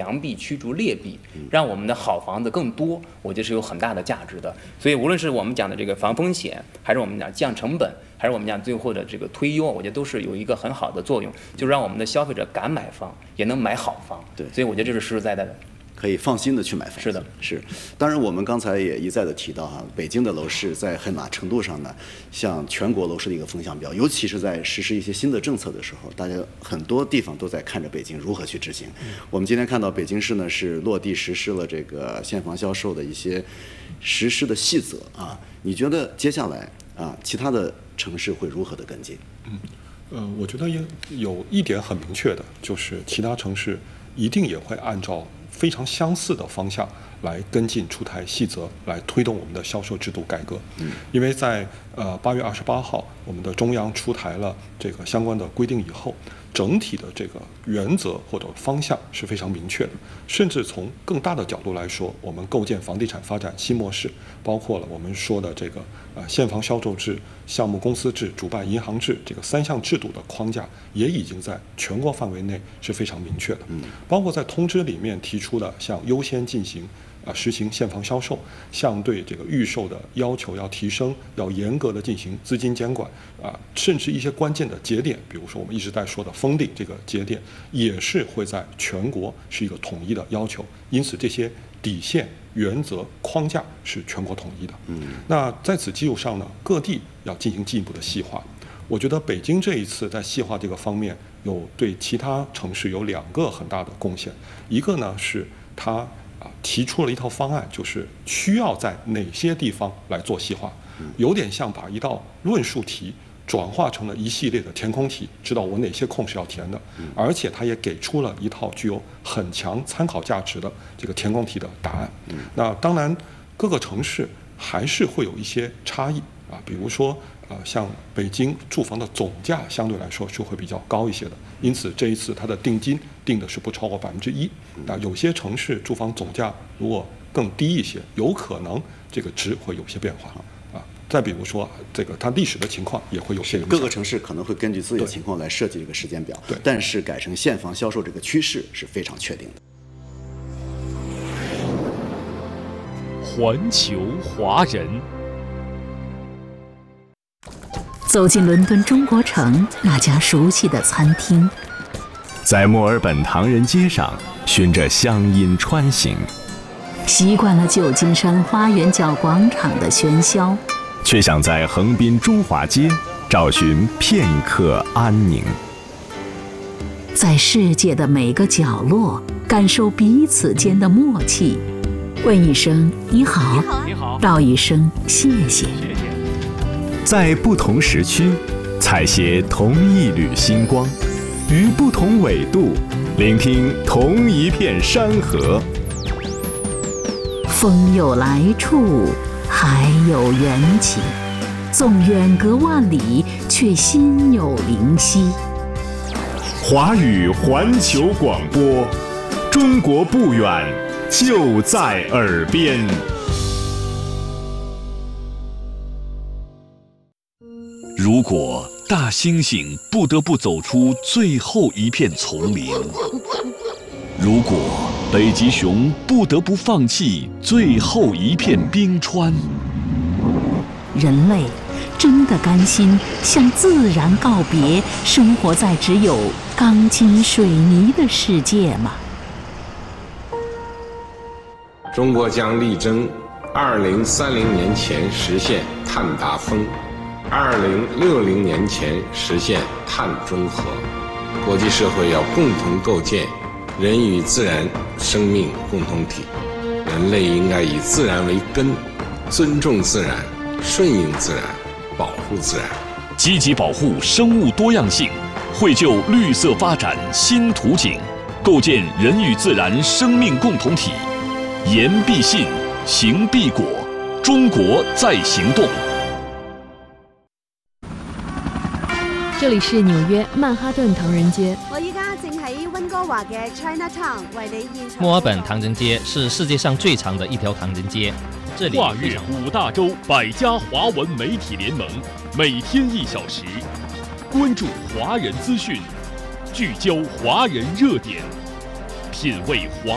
良币驱逐劣币，让我们的好房子更多，我觉得是有很大的价值的。所以无论是我们讲的这个防风险，还是我们讲降成本，还是我们讲最后的这个推优，我觉得都是有一个很好的作用，就让我们的消费者敢买房，也能买好房。 对， 所以我觉得这是实实在在的。 可以放心的去买房。 是的， 是。当然，我们刚才也一再的提到哈，北京的楼市在很大程度上呢，像全国楼市的一个风向标，尤其是在实施一些新的政策的时候，大家很多地方都在看着北京如何去执行。我们今天看到北京市呢是落地实施了这个现房销售的一些实施的细则啊，你觉得接下来啊，其他的城市会如何的跟进？ 我觉得也有一点很明确的，就是其他城市一定也会按照非常相似的方向来跟进出台细则，来推动我们的销售制度改革。因为在8月28号，我们的中央出台了这个相关的规定以后，整体的这个原则或者方向是非常明确的。甚至从更大的角度来说，我们构建房地产发展新模式，包括了我们说的这个现房销售制、项目公司制、主办银行制这个3项制度的框架，也已经在全国范围内是非常明确的。包括在通知里面提出的，像优先进行实行现房销售，像对这个预售的要求要提升，要严格的进行资金监管甚至一些关键的节点，比如说我们一直在说的封顶这个节点，也是会在全国是一个统一的要求。因此，这些底线、原则、框架是全国统一的。那在此基础上呢，各地要进行进一步的细化。我觉得北京这一次在细化这个方面，有对其他城市有2个很大的贡献。一个呢是它提出了一套方案，就是需要在哪些地方来做细化，有点像把一道论述题转化成了一系列的填空题，知道我哪些空是要填的，而且它也给出了一套具有很强参考价值的这个填空题的答案。那当然，各个城市还是会有一些差异比如说像北京住房的总价相对来说是会比较高一些的，因此这一次它的定金定的是不超过1%。有些城市住房总价如果更低一些，有可能这个值会有些变化再比如说这个它历史的情况也会有些影响。 各个城市可能会根据自己的情况来设计这个时间表，但是改成现房销售这个趋势是非常确定的。 环球华人。 走进伦敦中国城那家熟悉的餐厅， 在墨尔本唐人街上循着乡音穿行， 习惯了旧金山花园角广场的喧嚣， 却想在横滨中华街找寻片刻安宁。 在世界的每个角落感受彼此间的默契，问一声你好，道一声谢谢。 在不同时区采撷同一缕星光，于不同纬度聆听同一片山河。 风有来处，海有缘起，纵远隔万里，却心有灵犀。 华语环球广播，中国不远，就在耳边。如果大猩猩不得不走出最后一片丛林，如果北极熊不得不放弃最后一片冰川， 人类真的甘心向自然告别，生活在只有钢筋水泥的世界吗？ 中国将力争2030年前实现碳达峰，2060年前实现碳中和。国际社会要共同构建人与自然生命共同体，人类应该以自然为根，尊重自然，顺应自然，保护自然， 积极保护生物多样性，绘就绿色发展新图景，构建人与自然生命共同体。言必信，行必果，中國在行動。 這裡是紐約曼哈頓唐人街。 我依家正喺溫哥華嘅 Chinatown 為你現場。 墨爾本唐人街是世界上最長的一條唐人街，這裡跨越5大洲100家華文媒體聯盟，每天1小時，關注華人資訊，聚焦華人熱點，品味華